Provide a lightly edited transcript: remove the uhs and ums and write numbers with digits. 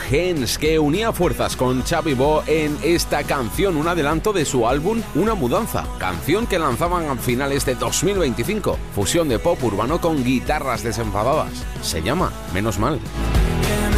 Gens, que unía fuerzas con Xavi Bo en esta canción, un adelanto de su álbum Una Mudanza, canción que lanzaban a finales de 2025, fusión de pop urbano con guitarras desenfadadas. Se llama Menos Mal.